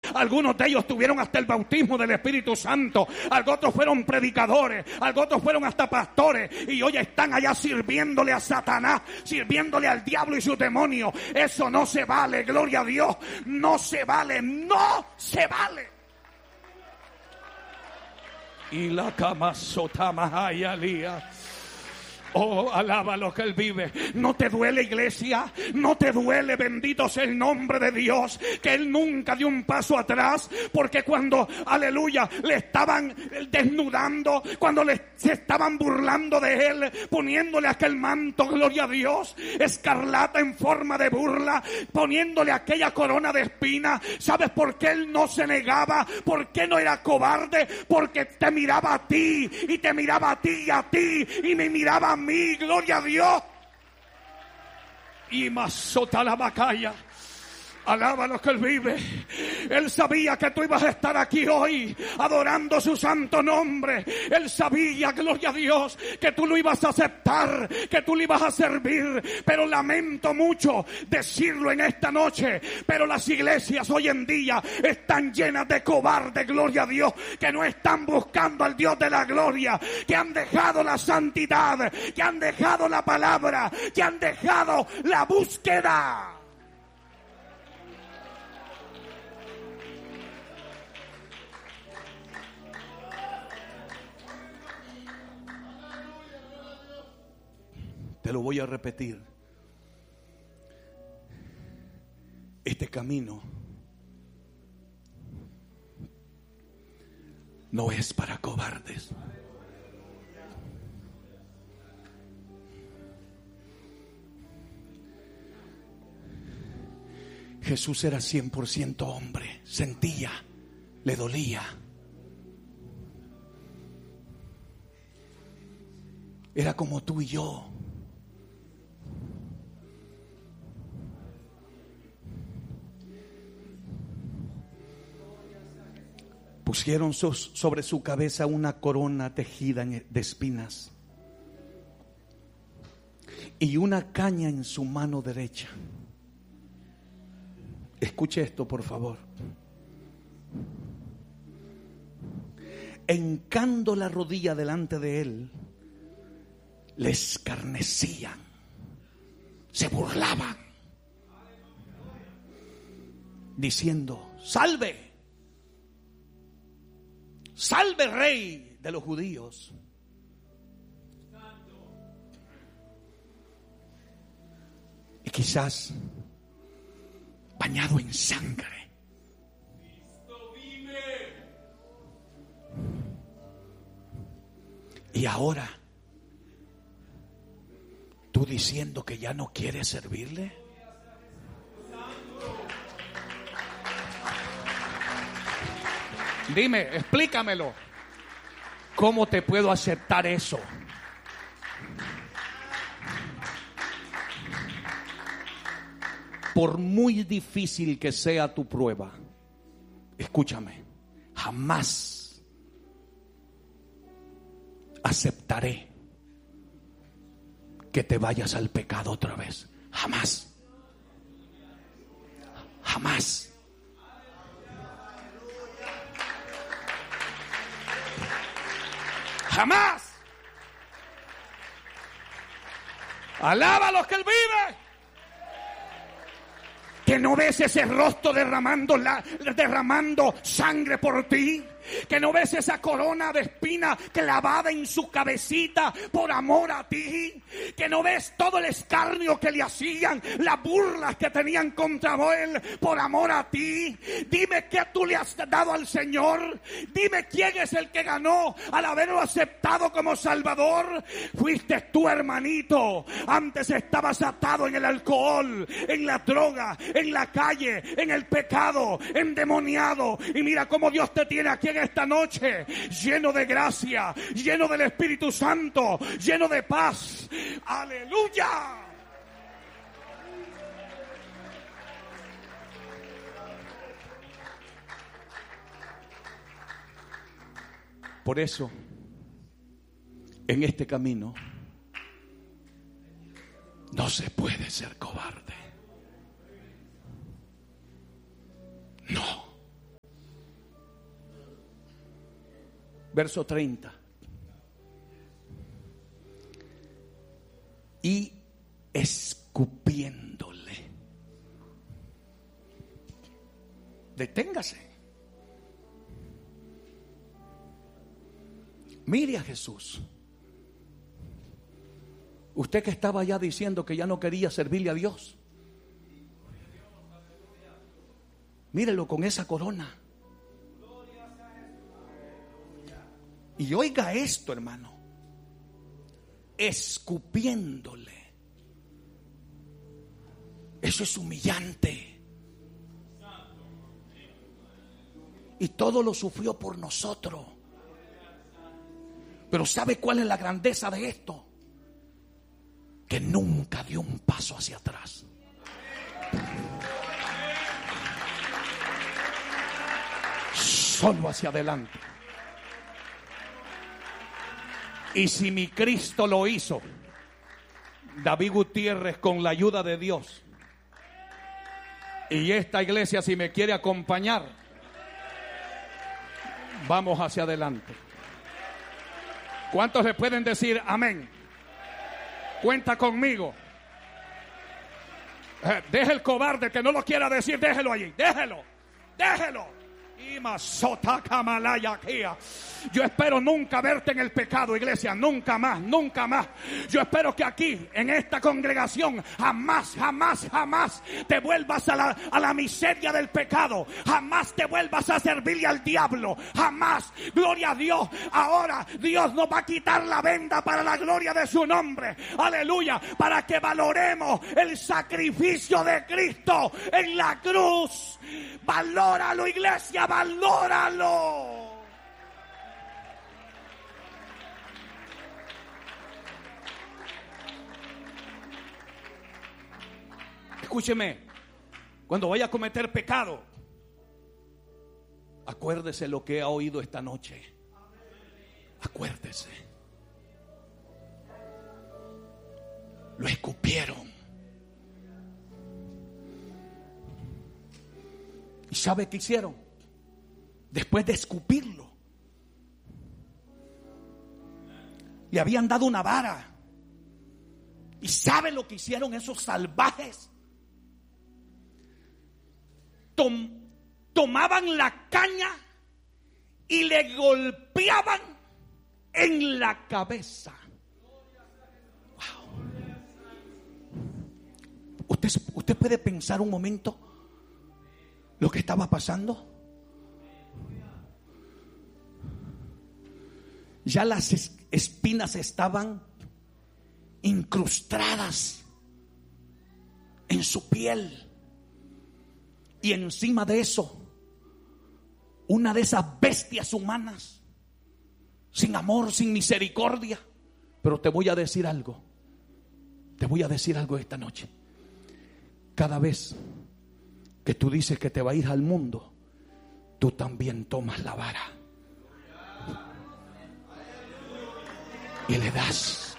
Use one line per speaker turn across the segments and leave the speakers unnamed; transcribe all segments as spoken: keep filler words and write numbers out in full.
Algunos de ellos tuvieron hasta el bautismo del Espíritu Santo. Algunos fueron predicadores. Algunos fueron hasta pastores. Y hoy están allá sirviéndole a Satanás, sirviéndole al diablo y sus demonios. Eso no se vale, gloria a Dios. No se vale, no se vale. Y la cama sotamahaya lía. Oh, alaba lo que Él vive. ¿No te duele, iglesia? ¿No te duele, bendito sea el nombre de Dios, que Él nunca dio un paso atrás? Porque cuando, aleluya, le estaban desnudando, cuando le, se estaban burlando de Él, poniéndole aquel manto, gloria a Dios, escarlata en forma de burla, poniéndole aquella corona de espinas, ¿sabes por qué Él no se negaba? ¿Por qué no era cobarde? Porque te miraba a ti, y te miraba a ti y a ti, y me miraba a mí, gloria a Dios. Y masota la bacalla. Alaba lo que Él vive. Él sabía que tú ibas a estar aquí hoy adorando su santo nombre. Él sabía, gloria a Dios, que tú lo ibas a aceptar, que tú lo ibas a servir. Pero lamento mucho decirlo en esta noche, pero las iglesias hoy en día están llenas de cobardes, gloria a Dios, que no están buscando al Dios de la gloria, que han dejado la santidad, que han dejado la palabra, que han dejado la búsqueda. Te lo voy a repetir. Este camino no es para cobardes. Jesús era cien por ciento hombre. Sentía, le dolía. Era como tú y yo. Pusieron sobre su cabeza una corona tejida de espinas y una caña en su mano derecha. Escuche esto, por favor. Hincando la rodilla delante de él, le escarnecían, se burlaban, diciendo: ¡salve! ¡Salve, Rey de los judíos! Y quizás bañado en sangre. Y ahora tú diciendo que ya no quieres servirle. Dime, explícamelo. ¿Cómo te puedo aceptar eso? Por muy difícil que sea tu prueba, escúchame, jamás aceptaré que te vayas al pecado otra vez. Jamás. Jamás. Jamás. Alaba a los que Él vive. Que no ves ese rostro derramando, la, derramando sangre por ti. Que no ves esa corona de espina clavada en su cabecita por amor a ti. Que no ves todo el escarnio que le hacían, las burlas que tenían contra él por amor a ti. Dime qué tú le has dado al Señor. Dime quién es el que ganó al haberlo aceptado como Salvador. Fuiste tú, hermanito. Antes estabas atado en el alcohol, en la droga, en la calle, en el pecado, endemoniado. Y mira cómo Dios te tiene aquí en esta noche, lleno de gracia, lleno del Espíritu Santo, lleno de paz. ¡Aleluya! Por eso, en este camino, no se puede ser cobarde. No. Verso treinta. Y escupiéndole. Deténgase. Mire a Jesús. Usted que estaba ya diciendo que ya no quería servirle a Dios. Mírelo con esa corona. Y oiga esto, hermano. Escupiéndole. Eso es humillante. Y todo lo sufrió por nosotros. Pero ¿sabe cuál es la grandeza de esto? Que nunca dio un paso hacia atrás. Solo hacia adelante. Y si mi Cristo lo hizo, David Gutiérrez, con la ayuda de Dios, y esta iglesia, si me quiere acompañar, vamos hacia adelante. ¿Cuántos le pueden decir amén? Cuenta conmigo. Eh, deje el cobarde que no lo quiera decir, déjelo allí, déjelo, déjelo. Yo espero nunca verte en el pecado, iglesia, nunca más, nunca más. Yo espero que aquí, en esta congregación, jamás, jamás, jamás te vuelvas a la, a la miseria del pecado. Jamás te vuelvas a servirle al diablo, jamás. Gloria a Dios. Ahora Dios nos va a quitar la venda para la gloria de su nombre. Aleluya. Para que valoremos el sacrificio de Cristo en la cruz. Valóralo, iglesia, valóralo. Escúcheme, cuando vaya a cometer pecado, acuérdese lo que ha oído esta noche. Acuérdese. Lo escupieron. ¿Y sabe qué hicieron? Después de escupirlo, le habían dado una vara. ¿Y sabe lo que hicieron esos salvajes? Tom, tomaban la caña y le golpeaban en la cabeza. Wow. ¿Usted, usted puede pensar un momento lo que estaba pasando? Ya las espinas estaban incrustadas en su piel. Y encima de eso, una de esas bestias humanas, sin amor, sin misericordia. Pero te voy a decir algo. Te voy a decir algo esta noche. Cada vez que tú dices que te va a ir al mundo, tú también tomas la vara y le das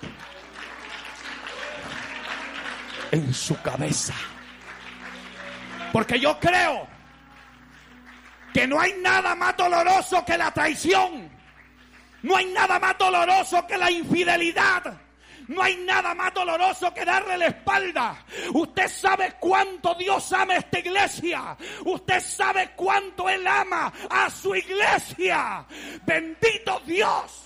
en su cabeza. Porque yo creo que no hay nada más doloroso que la traición. No hay nada más doloroso que la infidelidad. No hay nada más doloroso que darle la espalda. Usted sabe cuánto Dios ama a esta iglesia. Usted sabe cuánto Él ama a su iglesia. Bendito Dios.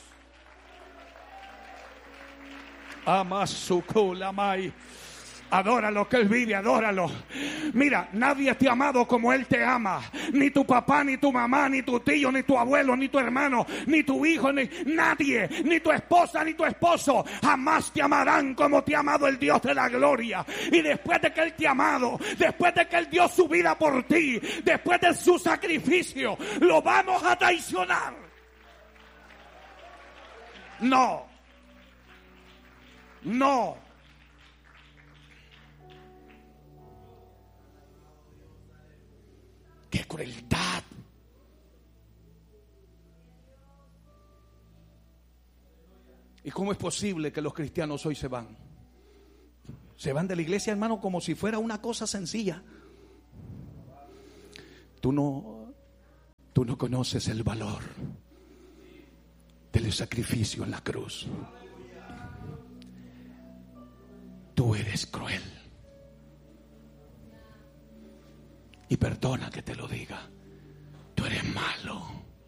Ama su culamay. Adóralo, que Él vive, adóralo. Mira, nadie te ha amado como Él te ama. Ni tu papá, ni tu mamá, ni tu tío, ni tu abuelo, ni tu hermano, ni tu hijo, ni nadie, ni tu esposa, ni tu esposo. Jamás te amarán como te ha amado el Dios de la gloria. Y después de que Él te ha amado, después de que Él dio su vida por ti, después de su sacrificio, lo vamos a traicionar. No. No. ¡Qué crueldad! ¿Y cómo es posible que los cristianos hoy se van? Se van de la iglesia, hermano, como si fuera una cosa sencilla. Tú no, tú no conoces el valor sacrificio en la cruz. Tú eres cruel. Y perdona que te lo diga. Tú eres malo.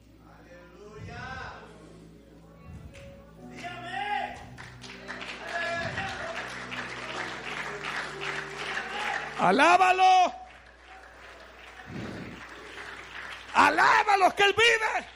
Alábalo. Alábalo, que Él vive.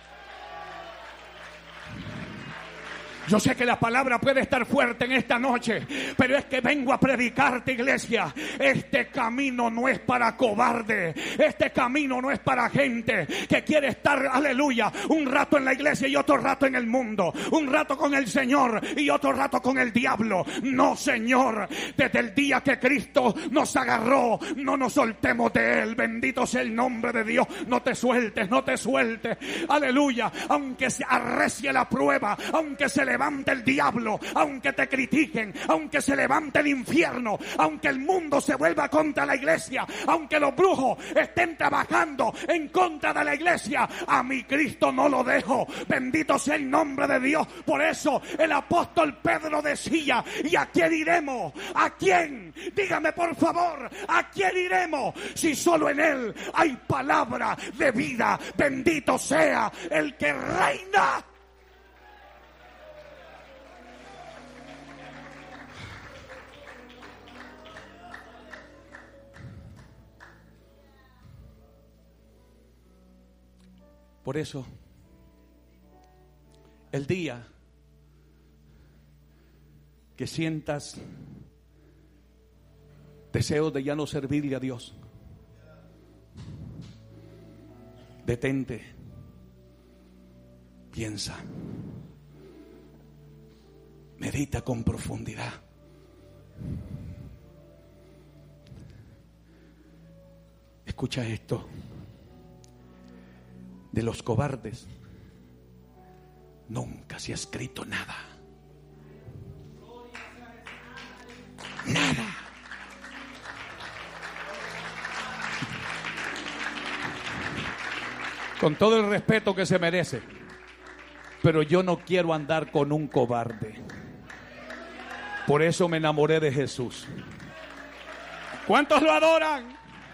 Yo sé que la palabra puede estar fuerte en esta noche, pero es que vengo a predicarte, iglesia. Este camino no es para cobarde. Este camino no es para gente que quiere estar, aleluya, un rato en la iglesia y otro rato en el mundo. Un rato con el Señor y otro rato con el diablo. No, Señor. Desde el día que Cristo nos agarró, no nos soltemos de Él. Bendito sea el nombre de Dios. No te sueltes, no te sueltes. Aleluya. Aunque se arrecie la prueba, aunque se le levante el diablo, aunque te critiquen, aunque se levante el infierno, aunque el mundo se vuelva contra la iglesia, aunque los brujos estén trabajando en contra de la iglesia, a mi Cristo no lo dejo. Bendito sea el nombre de Dios. Por eso el apóstol Pedro decía: ¿y a quién iremos? ¿A quién? Dígame por favor, ¿a quién iremos? Si solo en Él hay palabra de vida. Bendito sea el que reina. Por eso, el día que sientas deseo de ya no servirle a Dios, detente, piensa, medita con profundidad. Escucha esto. De los cobardes nunca se ha escrito nada. Nada. Con todo el respeto que se merece, pero yo no quiero andar con un cobarde. Por eso me enamoré de Jesús. ¿Cuántos lo adoran?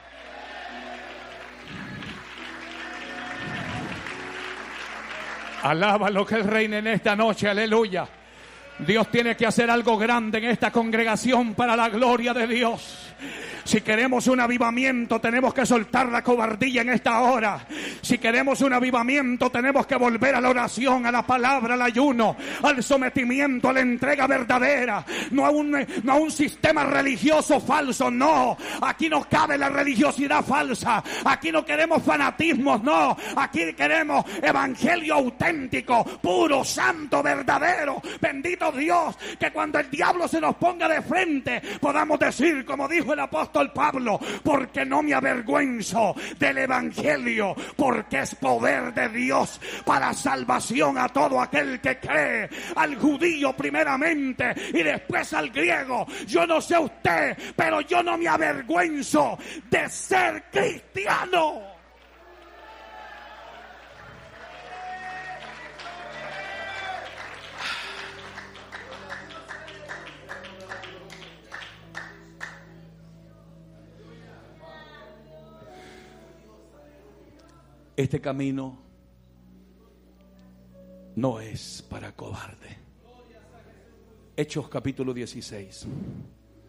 Alábalo, que Él reine en esta noche, aleluya. Dios tiene que hacer algo grande en esta congregación para la gloria de Dios. Si queremos un avivamiento, tenemos que soltar la cobardía en esta hora. Si queremos un avivamiento, tenemos que volver a la oración, a la palabra, al ayuno, al sometimiento, a la entrega verdadera. No a un, no a un sistema religioso falso, no. Aquí no cabe la religiosidad falsa. Aquí no queremos fanatismos, no. Aquí queremos evangelio auténtico, puro, santo, verdadero. Bendito Dios, que cuando el diablo se nos ponga de frente, podamos decir, como dijo el apóstol Pablo: porque no me avergüenzo del evangelio, porque es poder de Dios para salvación a todo aquel que cree, al judío primeramente y después al griego. Yo no sé usted, pero yo no me avergüenzo de ser cristiano. Este camino no es para cobarde. Hechos capítulo dieciséis.